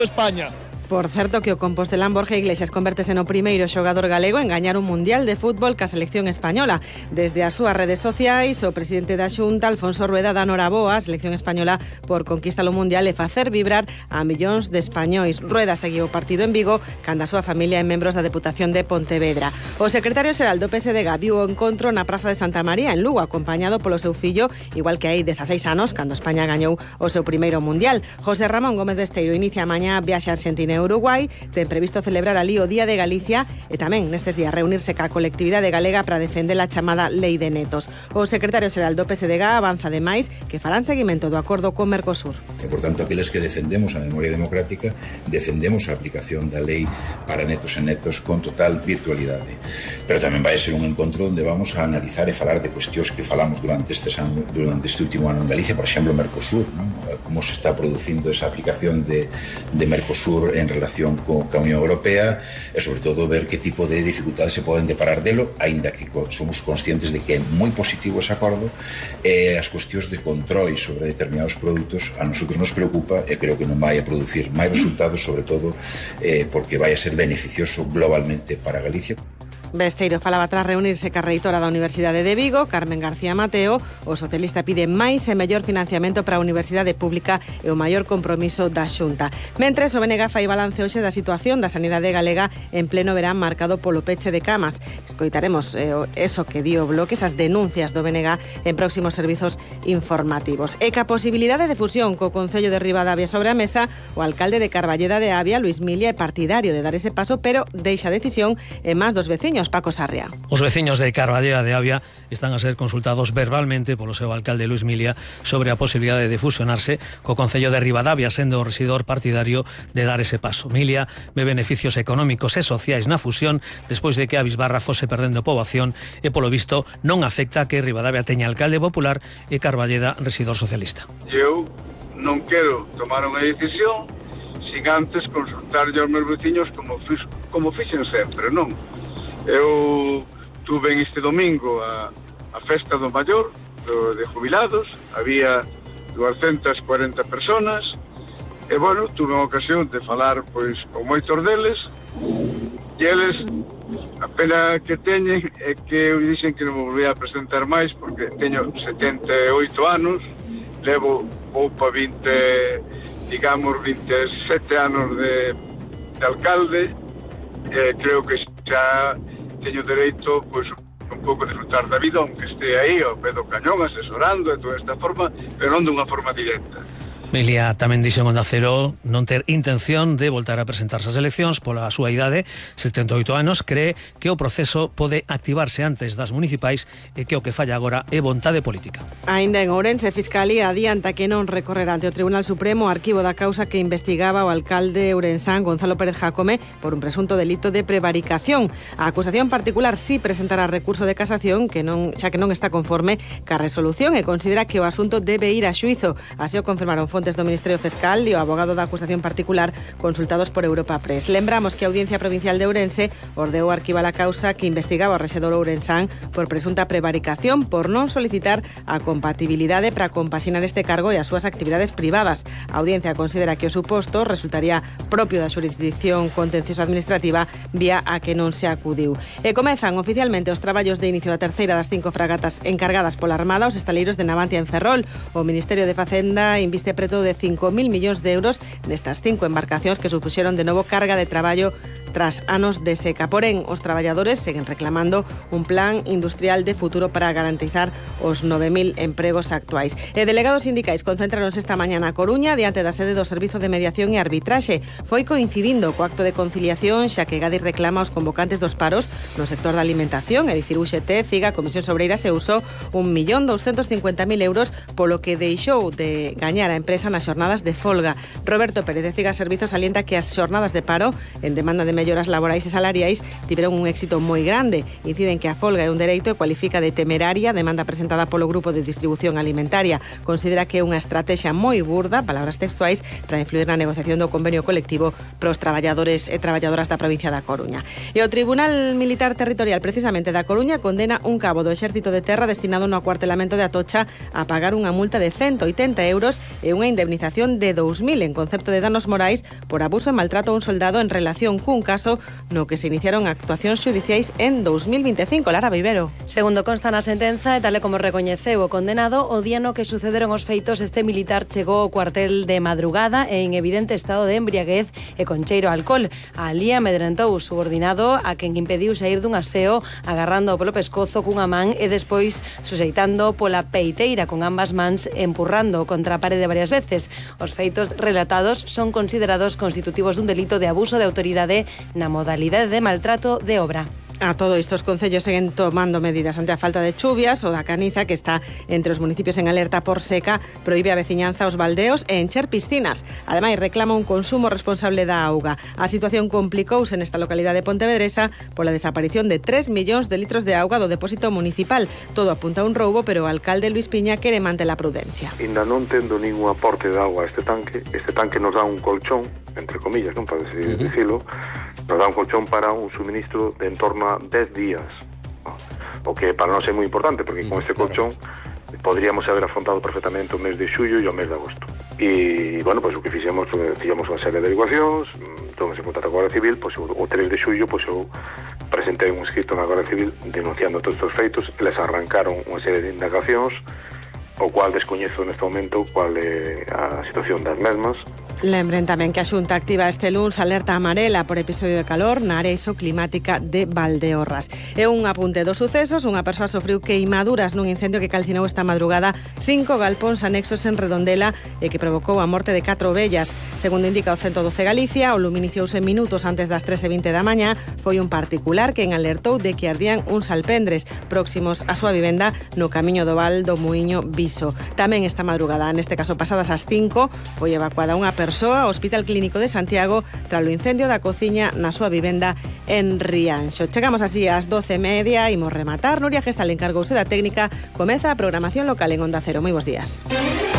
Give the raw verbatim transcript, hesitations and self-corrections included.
España. Por certo que o compostelán Borja Iglesias convértese no primeiro xogador galego en gañar un mundial de fútbol ca selección española. Desde as súas redes sociais, o presidente da Xunta, Alfonso Rueda, dá noraboa á selección española por conquistar o mundial e facer vibrar a millóns de españois. Rueda seguiu o partido en Vigo cando a súa familia e membros da Deputación de Pontevedra. O secretario xeral do P S D G viu o encontro na Praza de Santa María en Lugo, acompañado polo seu fillo, igual que hai dezaseis anos, cando España gañou o seu primeiro mundial. José Ramón Gómez Besteiro inicia mañá a viaxe a Argentina e Uruguai, ten previsto celebrar ali o Día de Galicia e tamén nestes días reunirse ca colectividade galega para defender a chamada Lei de Netos. O secretario xeral do P S D G avanza ademais que farán seguimento do acordo con Mercosur. E, por tanto, aqueles que defendemos a memoria democrática, defendemos a aplicación da lei para netos e netos con total virtualidade. Pero tamén vai ser un encontro onde vamos a analizar e falar de cuestións que falamos durante este, ano, durante este último ano en Galicia, por exemplo, Mercosur, ¿no? Como se está producindo esa aplicación de, de Mercosur en relación coa Unión Europea e, sobre todo, ver que tipo de dificultades se poden deparar delo, aínda que somos conscientes de que é moi positivo ese acordo, e as cuestións de control sobre determinados produtos a nosotros nos preocupa e creo que non vai a producir máis resultados, sobre todo eh, porque vai a ser beneficioso globalmente para Galicia. Besteiro falaba tras reunirse ca reitora da Universidade de Vigo, Carmen García Mateo. O socialista pide máis e mellor financiamento para a Universidade Pública e o maior compromiso da Xunta. Mentres, o B N G fai balance hoxe da situación da sanidade galega en pleno verán marcado polo peche de camas. Escoitaremos eh, eso que di o Bloque, esas denuncias do B N G en próximos servizos informativos. E ca posibilidade de fusión co Concello de Ribadavia sobre a mesa, o alcalde de Carballeda de Avia, Luis Milia, é partidario de dar ese paso, pero deixa a decisión en más dos veciños. Paco Sarria. Os veciños de Carballeda de Avia están a ser consultados verbalmente polo seu alcalde Luis Milia sobre a posibilidade de fusionarse co Concello de Ribadavia, sendo o rexedor partidario de dar ese paso. Milia ve beneficios económicos e sociais na fusión despois de que a Bisbarra fose perdendo poboación e, polo visto, non afecta que Ribadavia teña alcalde popular e Carballeda rexedor socialista. Eu non quero tomar unha decisión sin antes consultar aos meus veciños como, como fixen sempre, non? Eu tuve este domingo a, a festa do maior do, de jubilados, había duascentas e cuarenta personas e, bueno, tuve a ocasión de falar pois con moitos deles e eles a pena que teñen é que eu dixen que non me volvía a presentar máis porque teño setenta e oito anos, levo poupa vinte, digamos, vinte e sete anos de, de alcalde e creo que xa teño dereito pois, un pouco de disfrutar da vida, aunque este aí ao pé do cañón, asesorando de toda esta forma, pero non dunha forma directa. Milia tamén dixo en Onda Cero non ter intención de voltar a presentarse ás eleccións pola súa idade, setenta e oito anos, cree que o proceso pode activarse antes das municipais e que o que falla agora é vontade política. Aínda en Ourense, Fiscalía adianta que non recorrerá ante o Tribunal Supremo o arquivo da causa que investigaba o alcalde ourensán Gonzalo Pérez Jácome por un presunto delito de prevaricación. A acusación particular sí presentará recurso de casación, que non, xa que non está conforme ca resolución e considera que o asunto debe ir a xuizo. Así o confirmaron fontes do Ministerio Fiscal e o abogado da acusación particular consultados por Europa Press. Lembramos que a Audiencia Provincial de Ourense ordeou arquivar a causa que investigaba o rexedor ourensán por presunta prevaricación por non solicitar a compatibilidade para compaxinar este cargo e as súas actividades privadas. A Audiencia considera que o suposto resultaría propio da xurisdicción contencioso administrativa vía a que non se acudiu. E comezan oficialmente os traballos de inicio da terceira das cinco fragatas encargadas pola Armada aos estaleiros de Navantia en Ferrol. O Ministerio de Facenda inviste preto de cinco mil millóns de euros nestas cinco embarcacións que supuxeron de novo carga de traballo tras anos de seca. Porén, os traballadores seguen reclamando un plan industrial de futuro para garantizar os nove mil empregos actuais. E delegados sindicais concéntranos esta mañá na Coruña diante da sede do Servizo de Mediación e Arbitraxe. Foi coincidindo co acto de conciliación, xa que Gadi reclama aos convocantes dos paros no sector da alimentación, é dicir, U X T, CIGA, Comisión Sobreiras e Uso, un millón douscentos cincuenta mil euros polo que deixou de gañar a empresa nas xornadas de folga. Roberto Pérez de CIGA Servizos alienta que as xornadas de paro en demanda de melloras laborais e salariais tiveron un éxito moi grande. Inciden que a folga é un dereito e cualifica de temeraria a demanda presentada polo Grupo de Distribución Alimentaria. Considera que é unha estrategia moi burda, palabras textuais, para influir na negociación do convenio colectivo pros traballadores e traballadoras da provincia da Coruña. E o Tribunal Militar Territorial, precisamente da Coruña, condena un cabo do Exército de Terra destinado no acuartelamento de Atocha a pagar unha multa de ciento oitenta euros e unha indemnización de dous mil en concepto de danos morais por abuso e maltrato a un soldado en relación cun caso no que se iniciaron actuacións xudiciais en dous mil veinticinco. Lara Vivero. Segundo consta na sentenza, e tal e como recoñeceu o condenado, o día no que sucederon os feitos, este militar chegou ao cuartel de madrugada e en evidente estado de embriaguez e con cheiro a alcohol. Alí amedrentou o subordinado a quen impediu sair dun aseo agarrando polo pescozo cunha man e despois suxeitando pola peiteira con ambas mans empurrando contra a parede varias veces. Os feitos relatados son considerados constitutivos dun delito de abuso de autoridade na modalidade de maltrato de obra. A todo isto, os concellos seguen tomando medidas ante a falta de chuvias. O da Caniza, que está entre os municipios en alerta por seca, proíbe a veciñanza aos baldeos e encher piscinas. Ademais, reclama un consumo responsable da auga. A situación complicouse nesta localidade pontevedresa pola desaparición de tres millóns de litros de auga do depósito municipal. Todo apunta a un roubo, pero o alcalde Luis Piña quere manter a prudencia. Ainda non tendo ningún aporte de auga a este tanque, este tanque nos dá un colchón, entre comillas, non para uh-huh. decirlo, nos dá un colchón para un suministro de en torno a dez días, o que para nós é moi importante, porque con este colchón podríamos haber afrontado perfectamente o mes de xullo e o mes de agosto. E, bueno, pois o que fixemos, fixemos unha serie de averiguacións, tomamos en contacto con a Guardia Civil, pois o tres de xullo, pois eu presentei un escrito na Guardia Civil denunciando todos estes feitos, eles arrancaron unha serie de indagacións, o cual descoñezo neste momento cual é a situación das mesmas. Lembren tamén que a Xunta activa este luns alerta amarela por episodio de calor na área isoclimática de Valdeorras. É un apunte dos sucesos. Unha persoa sofriu queimaduras nun incendio que calcinou esta madrugada cinco galpóns anexos en Redondela e que provocou a morte de catro vellas. Segundo indica o ciento doce Galicia, o lume iniciouse minutos antes das tres e vinte da mañá. Foi un particular quen alertou de que ardían uns alpendres próximos á súa vivenda no camiño do Val do Muiño Viso. Tamén esta madrugada, neste caso pasadas as cinco, foi evacuada unha persoa ao Hospital Clínico de Santiago tras o incendio da cociña na súa vivenda en Rianxo. Chegamos así ás doce e media, imos rematar. Nuria Gestal encargouse da técnica. Comeza a programación local en Onda Cero. Moi bons días.